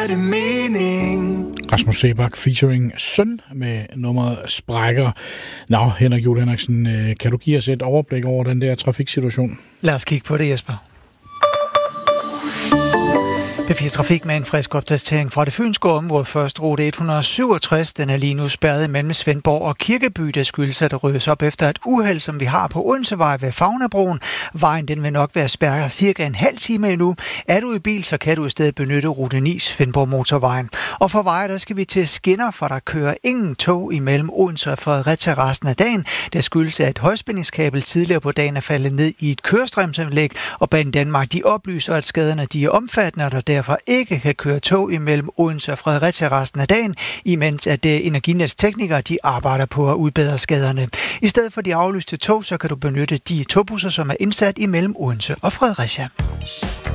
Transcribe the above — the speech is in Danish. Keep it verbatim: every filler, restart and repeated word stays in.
det mening. Rasmus Seebach featuring Søn med nummeret Sprækker. Nå, Henrik Juhl Henriksen, kan du give os et overblik over den der trafiksituation? Lad os kigge på det, Jesper. P fire Trafik med en frisk opdatering fra det fynske område. Først rute et hundrede syvogtres, den er lige nu spærret mellem Svendborg og Kirkeby. Det skyldes, at der ryddes op efter et uheld, som vi har på Odensevej ved Fagnabroen. Vejen den vil nok være spærret cirka en halv time endnu. Er du i bil, så kan du i stedet benytte rute ni Svendborg motorvejen. Og for veje, der skal vi til skinner, for der kører ingen tog imellem Odense og Fredericia resten af dagen. Det skyldes, at et højspændingskabel tidligere på dagen er faldet ned i et kørestrømsanlæg, og Banedanmark de oplyser, at skaderne de er omfattende, og der derfor ikke kan køre tog imellem Odense og Fredericia resten af dagen, imens at Energinets teknikere de arbejder på at udbedre skaderne. I stedet for de aflyste tog, så kan du benytte de togbusser, som er indsat imellem Odense og Fredericia.